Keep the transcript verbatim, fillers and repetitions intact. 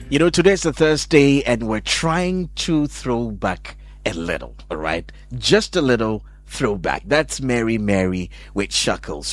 You know, today's a Thursday and we're trying to throw back a little, all right? Just a little throwback. That's Mary Mary with Shuckles.